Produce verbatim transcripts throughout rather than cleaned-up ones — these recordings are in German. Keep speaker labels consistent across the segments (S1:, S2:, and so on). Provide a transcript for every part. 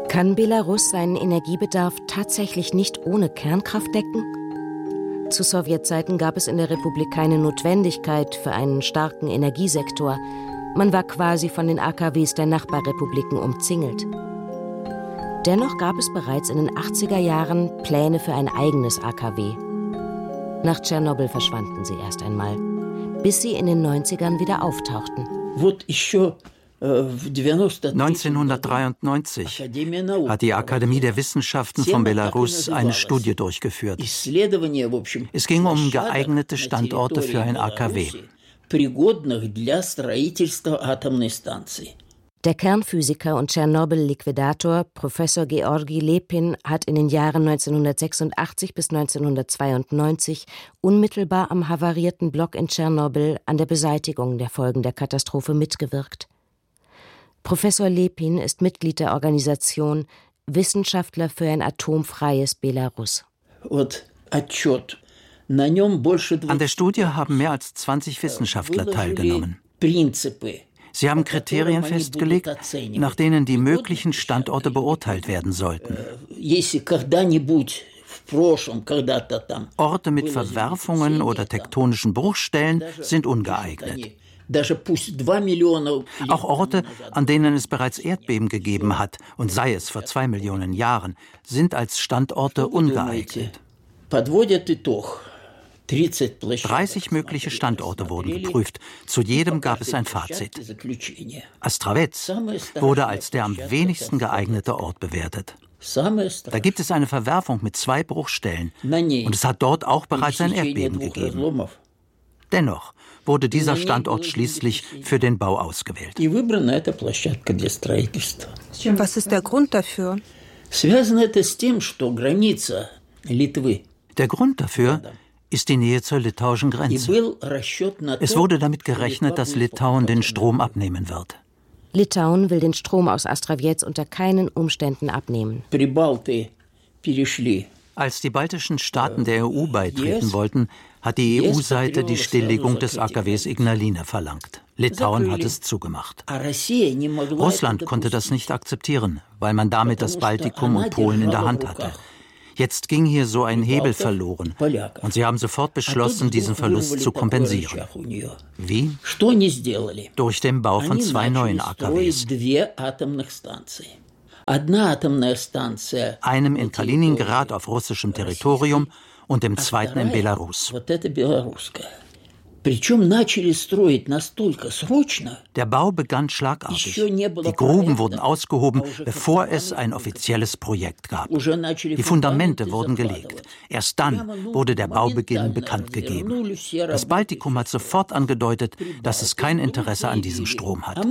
S1: Kann Belarus seinen Energiebedarf tatsächlich nicht ohne Kernkraft decken? Zu Sowjetzeiten gab es in der Republik keine Notwendigkeit für einen starken Energiesektor. Man war quasi von den A K Ws der Nachbarrepubliken umzingelt. Dennoch gab es bereits in den achtziger Jahren Pläne für ein eigenes A K W. Nach Tschernobyl verschwanden sie erst einmal, bis sie in den neunzigern wieder auftauchten.
S2: neunzehnhundertdreiundneunzig hat die Akademie der Wissenschaften von Belarus eine Studie durchgeführt. Es ging um geeignete Standorte für ein A K W.
S1: Der Kernphysiker und Tschernobyl-Liquidator Professor Georgi Lepin hat in den Jahren neunzehnhundertsechsundachtzig bis neunzehnhundertzweiundneunzig unmittelbar am havarierten Block in Tschernobyl an der Beseitigung der Folgen der Katastrophe mitgewirkt. Professor Lepin ist Mitglied der Organisation Wissenschaftler für ein atomfreies Belarus.
S2: An der Studie haben mehr als zwanzig Wissenschaftler teilgenommen. Sie haben Kriterien festgelegt, nach denen die möglichen Standorte beurteilt werden sollten. Orte mit Verwerfungen oder tektonischen Bruchstellen sind ungeeignet. Auch Orte, an denen es bereits Erdbeben gegeben hat, und sei es vor zwei Millionen Jahren, sind als Standorte ungeeignet. dreißig mögliche Standorte wurden geprüft. Zu jedem gab es ein Fazit. Astravets wurde als der am wenigsten geeignete Ort bewertet. Da gibt es eine Verwerfung mit zwei Bruchstellen und es hat dort auch bereits ein Erdbeben gegeben. Dennoch wurde dieser Standort schließlich für den Bau ausgewählt.
S3: Was ist der Grund dafür?
S2: Der Grund dafür ist die Nähe zur litauischen Grenze. Es wurde damit gerechnet, dass Litauen den Strom abnehmen wird.
S1: Litauen will den Strom aus Astravets unter keinen Umständen abnehmen.
S2: Als die baltischen Staaten der E U beitreten wollten, hat die E U-Seite die Stilllegung des A K Ws Ignalina verlangt. Litauen hat es zugemacht. Russland konnte das nicht akzeptieren, weil man damit das Baltikum und Polen in der Hand hatte. Jetzt ging hier so ein Hebel verloren und sie haben sofort beschlossen, diesen Verlust zu kompensieren. Wie? Durch den Bau von zwei neuen A K Ws. Einem in Kaliningrad auf russischem Territorium und dem zweiten in Belarus. Der Bau begann schlagartig. Die Gruben wurden ausgehoben, bevor es ein offizielles Projekt gab. Die Fundamente wurden gelegt. Erst dann wurde der Baubeginn bekannt gegeben. Das Baltikum hat sofort angedeutet, dass es kein Interesse an diesem Strom hat.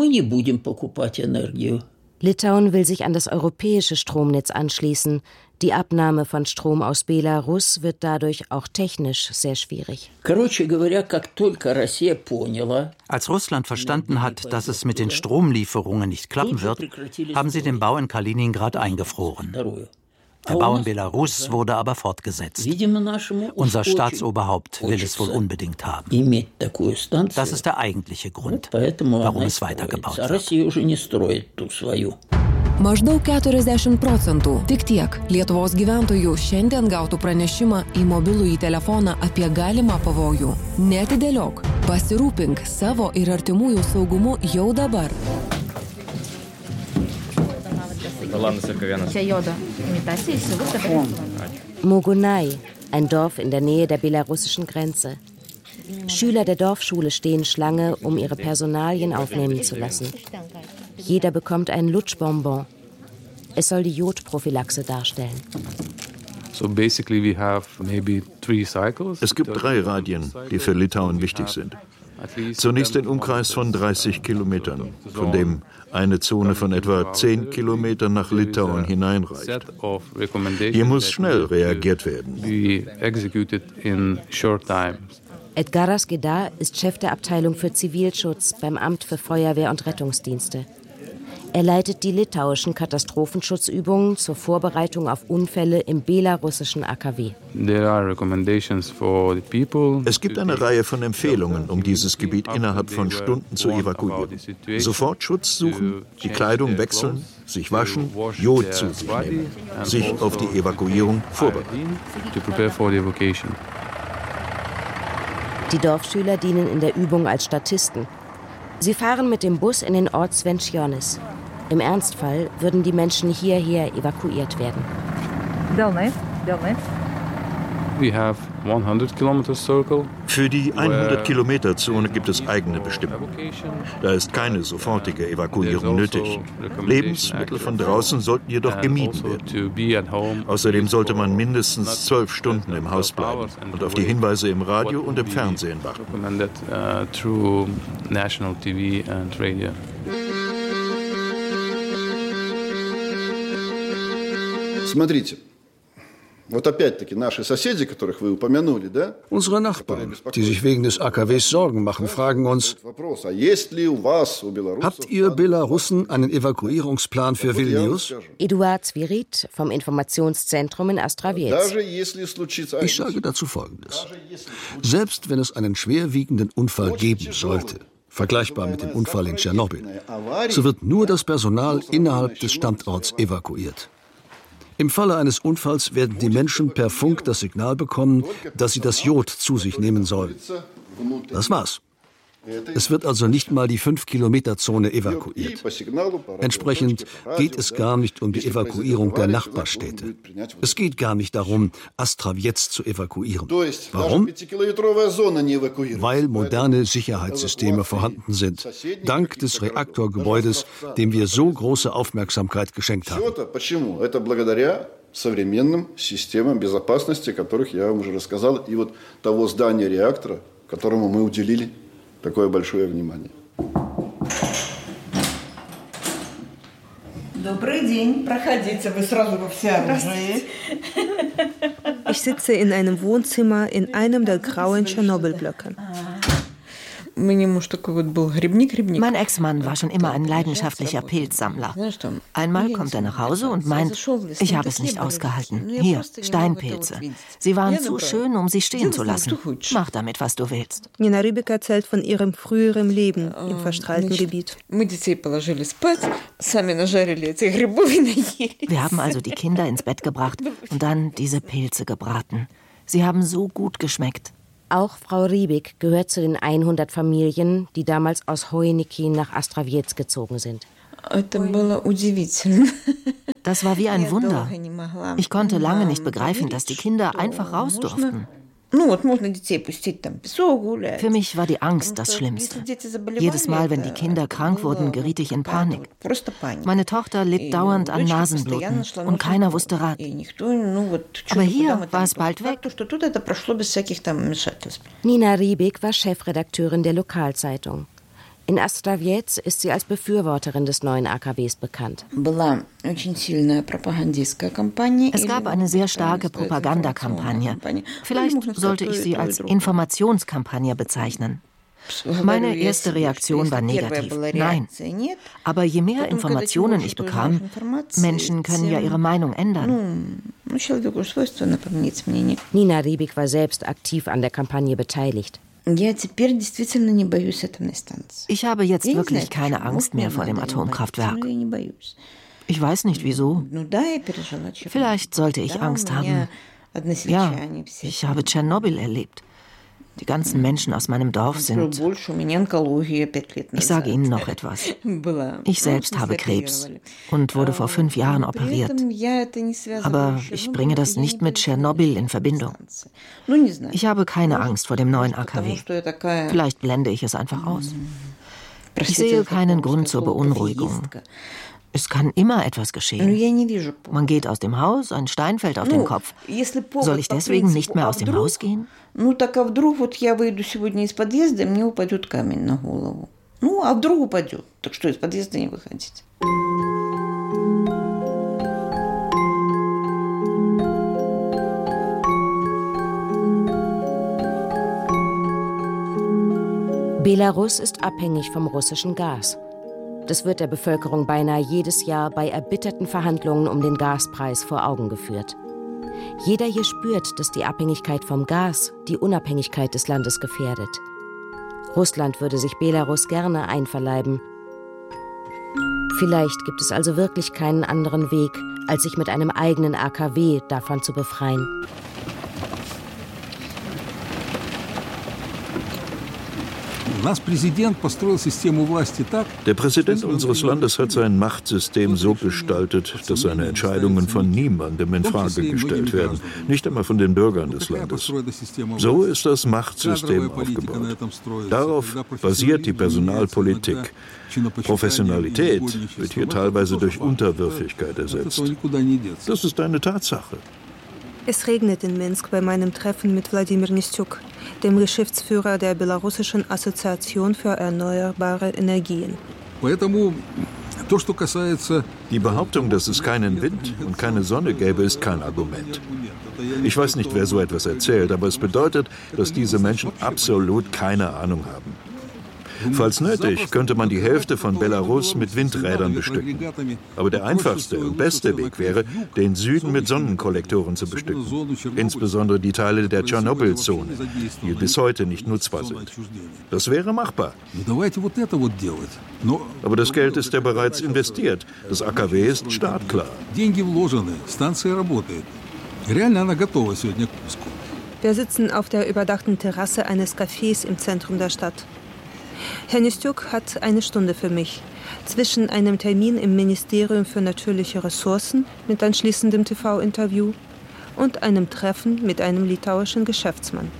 S1: Litauen will sich an das europäische Stromnetz anschließen. Die Abnahme von Strom aus Belarus wird dadurch auch technisch sehr schwierig.
S2: Als Russland verstanden hat, dass es mit den Stromlieferungen nicht klappen wird, haben sie den Bau in Kaliningrad eingefroren. Der Bau in Belarus wurde aber fortgesetzt. Unser Staatsoberhaupt will es wohl unbedingt haben. Das ist der eigentliche Grund, warum es weitergebaut wird.
S4: Maždaug keturiasdešimt procentų. Tik tiek Lietuvos gyventojų šiandien gautų pranešimą į mobilųjį telefoną apie galimą pavojų. Neatidėliok. Pasirūpink savo ir artimųjų saugumu jau dabar.
S1: Mogunai, ein Dorf in der Nähe der belarussischen Grenze. Schüler der Dorfschule stehen Schlange, um ihre Personalien aufnehmen zu lassen. Jeder bekommt einen Lutschbonbon. Es soll die Jodprophylaxe darstellen.
S5: Es gibt drei Radien, die für Litauen wichtig sind. Zunächst den Umkreis von dreißig Kilometern, von dem eine Zone von etwa zehn Kilometern nach Litauen hineinreicht. Hier muss schnell reagiert werden.
S1: Edgaras Gedar ist Chef der Abteilung für Zivilschutz beim Amt für Feuerwehr und Rettungsdienste. Er leitet die litauischen Katastrophenschutzübungen zur Vorbereitung auf Unfälle im belarussischen A K W.
S5: Es gibt eine Reihe von Empfehlungen, um dieses Gebiet innerhalb von Stunden zu evakuieren. Sofort Schutz suchen, die Kleidung wechseln, sich waschen, Jod zu sich nehmen, sich auf die Evakuierung vorbereiten.
S1: Die Dorfschüler dienen in der Übung als Statisten. Sie fahren mit dem Bus in den Ort Svencionis. Im Ernstfall würden die Menschen hierher evakuiert werden.
S5: Für die hundert-Kilometer-Zone gibt es eigene Bestimmungen. Da ist keine sofortige Evakuierung nötig. Lebensmittel von draußen sollten jedoch gemieden werden. Außerdem sollte man mindestens zwölf Stunden im Haus bleiben und auf die Hinweise im Radio und im Fernsehen warten.
S6: Смотрите.
S7: Unsere Nachbarn, die sich wegen des A K Ws Sorgen machen, fragen uns, habt ihr Belarussen einen Evakuierungsplan für Vilnius?
S1: Eduard Zvirit vom Informationszentrum in Astravets.
S7: Ich sage dazu Folgendes. Selbst wenn es einen schwerwiegenden Unfall geben sollte, vergleichbar mit dem Unfall in Tschernobyl, so wird nur das Personal innerhalb des Standorts evakuiert. Im Falle eines Unfalls werden die Menschen per Funk das Signal bekommen, dass sie das Jod zu sich nehmen sollen. Das war's. Es wird also nicht mal die fünf-Kilometer-Zone evakuiert. Entsprechend geht es gar nicht um die Evakuierung der Nachbarstädte. Es geht gar nicht darum, Astravets zu evakuieren. Warum? Weil moderne Sicherheitssysteme vorhanden sind, dank des Reaktorgebäudes, dem wir so große Aufmerksamkeit geschenkt haben.
S6: Современным системам безопасности, о которых я вам уже рассказал, и вот того здания реактора, которому мы уделили такое большое внимание.
S8: Добрый день. Проходите, вы сразу во всеоружии.
S3: Ich sitze in einem Wohnzimmer in einem der grauen Tschernobyl-Blöcke.
S9: Mein Ex-Mann war schon immer ein leidenschaftlicher Pilzsammler. Einmal kommt er nach Hause und meint, ich habe es nicht ausgehalten. Hier, Steinpilze. Sie waren zu schön, um sie stehen zu lassen. Mach damit, was du willst.
S3: Nina Rybik erzählt von ihrem früheren Leben im verstrahlten Gebiet.
S9: Wir haben also die Kinder ins Bett gebracht und dann diese Pilze gebraten. Sie haben so gut geschmeckt.
S1: Auch Frau Rybik gehört zu den hundert Familien, die damals aus Hoyniki nach Astravets gezogen sind.
S9: Das war wie ein Wunder. Ich konnte lange nicht begreifen, dass die Kinder einfach raus durften. Für mich war die Angst das Schlimmste. Jedes Mal, wenn die Kinder krank wurden, geriet ich in Panik. Meine Tochter litt dauernd an Nasenbluten und keiner wusste Rat. Aber hier war es bald weg.
S1: Nina Rybik war Chefredakteurin der Lokalzeitung. In Astravets ist sie als Befürworterin des neuen A K Ws bekannt.
S9: Es gab eine sehr starke Propagandakampagne. Vielleicht sollte ich sie als Informationskampagne bezeichnen. Meine erste Reaktion war negativ. Nein. Aber je mehr Informationen ich bekam, Menschen können ja ihre Meinung ändern.
S1: Nina Rybik war selbst aktiv an der Kampagne beteiligt.
S9: Ich habe jetzt wirklich keine Angst mehr vor dem Atomkraftwerk. Ich weiß nicht wieso. Vielleicht sollte ich Angst haben. Ja, ich habe Tschernobyl erlebt. Die ganzen Menschen aus meinem Dorf sind... Ich sage Ihnen noch etwas. Ich selbst habe Krebs und wurde vor fünf Jahren operiert. Aber ich bringe das nicht mit Tschernobyl in Verbindung. Ich habe keine Angst vor dem neuen A K W. Vielleicht blende ich es einfach aus. Ich sehe keinen Grund zur Beunruhigung. Es kann immer etwas geschehen. Man geht aus dem Haus, ein Stein fällt auf den Kopf. Soll ich deswegen nicht mehr aus dem Haus gehen?
S8: Ну, так а вдруг вот я выйду сегодня из подъезда, и мне упадет камень на голову. Ну, а вдруг упадет. Так что, из подъезда не выходить.
S1: Belarus ist abhängig vom russischen Gas. Das wird der Bevölkerung beinahe jedes Jahr bei erbitterten Verhandlungen um den Gaspreis vor Augen geführt. Jeder hier spürt, dass die Abhängigkeit vom Gas die Unabhängigkeit des Landes gefährdet. Russland würde sich Belarus gerne einverleiben. Vielleicht gibt es also wirklich keinen anderen Weg, als sich mit einem eigenen A K W davon zu befreien.
S5: Der Präsident unseres Landes hat sein Machtsystem so gestaltet, dass seine Entscheidungen von niemandem in Frage gestellt werden, nicht einmal von den Bürgern des Landes. So ist das Machtsystem aufgebaut. Darauf basiert die Personalpolitik. Professionalität wird hier teilweise durch Unterwürfigkeit ersetzt. Das ist eine Tatsache.
S3: Es regnet in Minsk bei meinem Treffen mit Wladimir Nistjuk, dem Geschäftsführer der Belarussischen Assoziation für erneuerbare Energien.
S5: Die Behauptung, dass es keinen Wind und keine Sonne gäbe, ist kein Argument. Ich weiß nicht, wer so etwas erzählt, aber es bedeutet, dass diese Menschen absolut keine Ahnung haben. Falls nötig, könnte man die Hälfte von Belarus mit Windrädern bestücken. Aber der einfachste und beste Weg wäre, den Süden mit Sonnenkollektoren zu bestücken. Insbesondere die Teile der Tschernobyl-Zone, die bis heute nicht nutzbar sind. Das wäre machbar. Aber das Geld ist ja bereits investiert. Das A K W ist startklar.
S3: Wir sitzen auf der überdachten Terrasse eines Cafés im Zentrum der Stadt. Herr Nistjuk hat eine Stunde für mich, zwischen einem Termin im Ministerium für natürliche Ressourcen mit anschließendem T V-Interview und einem Treffen mit einem litauischen Geschäftsmann.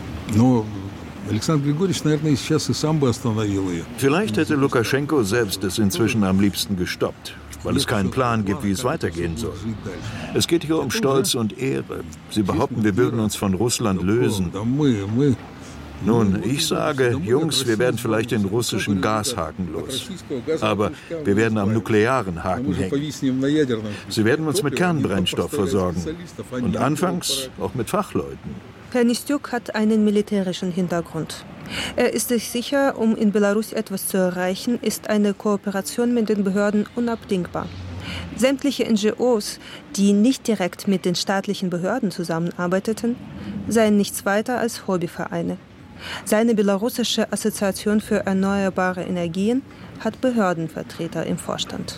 S5: Vielleicht hätte Lukaschenko selbst es inzwischen am liebsten gestoppt, weil es keinen Plan gibt, wie es weitergehen soll. Es geht hier um Stolz und Ehre. Sie behaupten, wir würden uns von Russland lösen. Nun, ich sage, Jungs, wir werden vielleicht den russischen Gashaken los. Aber wir werden am nuklearen Haken hängen. Sie werden uns mit Kernbrennstoff versorgen. Und anfangs auch mit Fachleuten.
S3: Herr Nistjuk hat einen militärischen Hintergrund. Er ist sich sicher, um in Belarus etwas zu erreichen, ist eine Kooperation mit den Behörden unabdingbar. Sämtliche N G Os, die nicht direkt mit den staatlichen Behörden zusammenarbeiteten, seien nichts weiter als Hobbyvereine. Seine belarussische Assoziation für erneuerbare Energien hat Behördenvertreter im Vorstand.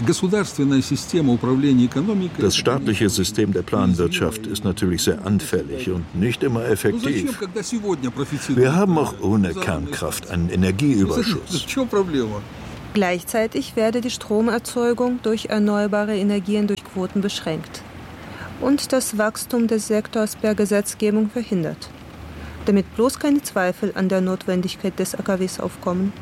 S5: Das staatliche System der Planwirtschaft ist natürlich sehr anfällig und nicht immer effektiv. Wir haben auch ohne Kernkraft einen Energieüberschuss.
S3: Gleichzeitig werde die Stromerzeugung durch erneuerbare Energien durch Quoten beschränkt und das Wachstum des Sektors per Gesetzgebung verhindert, damit bloß keine Zweifel an der Notwendigkeit des A K Ws aufkommen.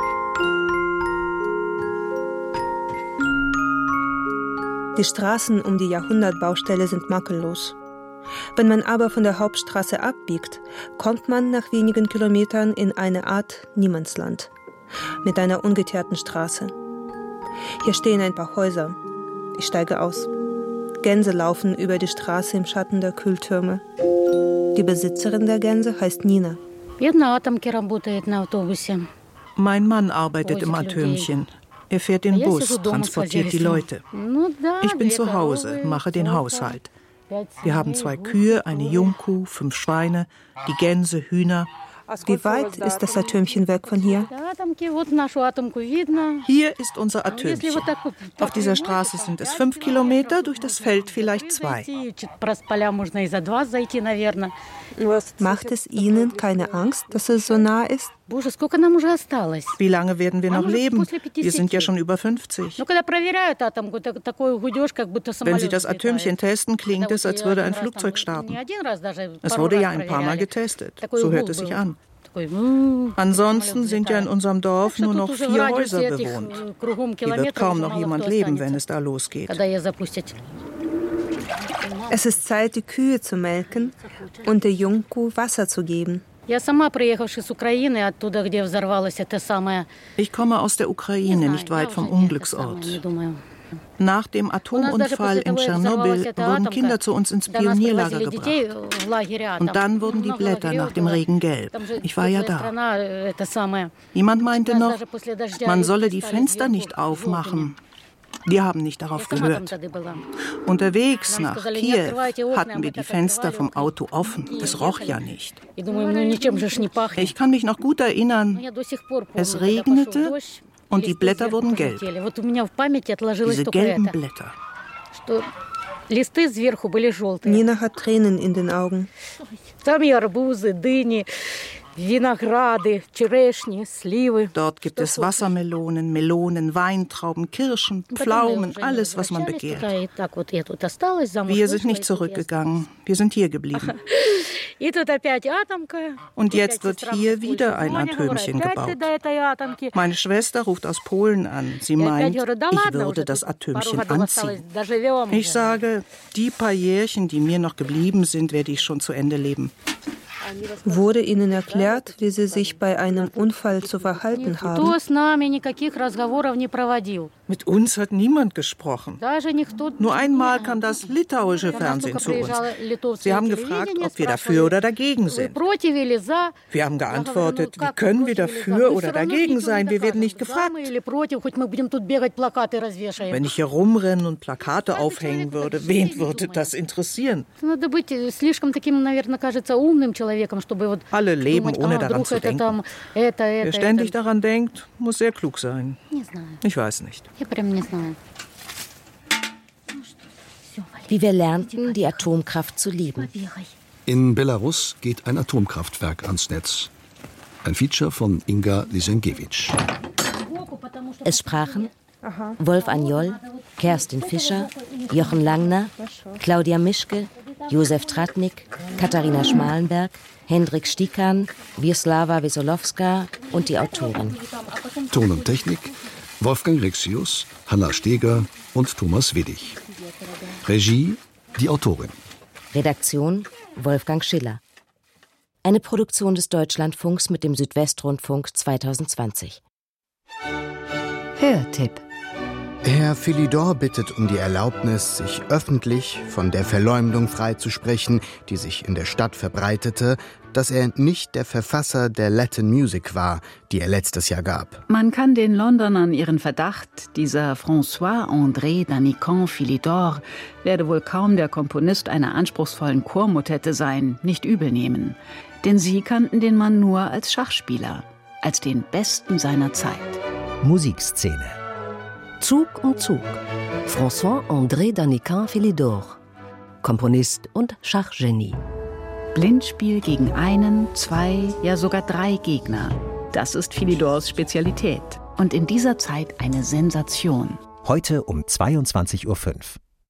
S3: Die Straßen um die Jahrhundertbaustelle sind makellos. Wenn man aber von der Hauptstraße abbiegt, kommt man nach wenigen Kilometern in eine Art Niemandsland mit einer ungeteerten Straße. Hier stehen ein paar Häuser. Ich steige aus. Gänse laufen über die Straße im Schatten der Kühltürme. Die Besitzerin der Gänse heißt Nina.
S10: Mein Mann arbeitet im Atömchen. Er fährt den Bus, transportiert die Leute. Ich bin zu Hause, mache den Haushalt. Wir haben zwei Kühe, eine Jungkuh, fünf Schweine, die Gänse, Hühner.
S3: Wie weit ist das Atömchen weg von hier?
S10: Hier ist unser Atömchen. Auf dieser Straße sind es fünf Kilometer, durch das Feld vielleicht zwei.
S3: Macht es Ihnen keine Angst, dass es so nah ist?
S10: Wie lange werden wir noch leben? Wir sind ja schon über fünfzig. Wenn Sie das Atömchen testen, klingt es, als würde ein Flugzeug starten. Es wurde ja ein paar Mal getestet. So hört es sich an. Ansonsten sind ja in unserem Dorf nur noch vier Häuser bewohnt. Hier wird kaum noch jemand leben, wenn es da losgeht.
S3: Es ist Zeit, die Kühe zu melken und der Jungkuh Wasser zu geben.
S10: Ich komme aus der Ukraine, nicht weit vom Unglücksort. Nach dem Atomunfall in Tschernobyl wurden Kinder zu uns ins Pionierlager gebracht. Und dann wurden die Blätter nach dem Regen gelb. Ich war ja da. Jemand meinte noch, man solle die Fenster nicht aufmachen. Wir haben nicht darauf gehört. Unterwegs nach Kiew hatten wir die Fenster vom Auto offen. Es roch ja nicht. Ich kann mich noch gut erinnern. Es regnete Und die Blätter wurden gelb. Diese gelben Blätter.
S3: Nina hat Tränen in den Augen.
S10: Dort gibt es Wassermelonen, Melonen, Weintrauben, Kirschen, Pflaumen, alles, was man begehrt. Wir sind nicht zurückgegangen, wir sind hier geblieben. Und jetzt wird hier wieder ein Atömchen gebaut. Meine Schwester ruft aus Polen an. Sie meint, ich würde das Atömchen anziehen. Ich sage, die paar Jährchen, die mir noch geblieben sind, werde ich schon zu Ende leben.
S3: Wurde Ihnen erklärt, wie Sie sich bei einem Unfall zu verhalten haben?
S10: Mit uns hat niemand gesprochen. Nur einmal kam das litauische Fernsehen zu uns. Sie haben gefragt, ob wir dafür oder dagegen sind. Wir haben geantwortet, wie können wir dafür oder dagegen sein? Wir werden nicht gefragt. Wenn ich hier rumrennen und Plakate aufhängen würde, wen würde das interessieren? Alle leben, ohne daran zu denken. Wer ständig daran denkt, muss sehr klug sein. Ich weiß nicht.
S1: Wie wir lernten, die Atomkraft zu lieben.
S7: In Belarus geht ein Atomkraftwerk ans Netz. Ein Feature von Inga Lisenkiewicz.
S1: Es sprachen Wolf Agnol, Kerstin Fischer, Jochen Langner, Claudia Mischke, Josef Tratnik, Katharina Schmalenberg, Hendrik Stikan, Wisława Wesolowska und die Autorin.
S7: Ton und Technik Wolfgang Rixius, Hanna Steger und Thomas Widdig. Regie die Autorin.
S1: Redaktion Wolfgang Schiller. Eine Produktion des Deutschlandfunks mit dem Südwestrundfunk zweitausendzwanzig.
S11: Hörtipp. Herr Philidor bittet um die Erlaubnis, sich öffentlich von der Verleumdung freizusprechen, die sich in der Stadt verbreitete, dass er nicht der Verfasser der Latin Music war, die er letztes Jahr gab.
S12: Man kann den Londonern ihren Verdacht, dieser François-André d'Anican Philidor werde wohl kaum der Komponist einer anspruchsvollen Chormotette sein, nicht übel nehmen. Denn sie kannten den Mann nur als Schachspieler, als den Besten seiner Zeit.
S13: Musikszene. Zug um Zug. François-André d'Anican Philidor. Komponist und Schachgenie.
S12: Blindspiel gegen einen, zwei, ja sogar drei Gegner. Das ist Philidors Spezialität. Und in dieser Zeit eine Sensation.
S13: Heute um zweiundzwanzig Uhr fünf.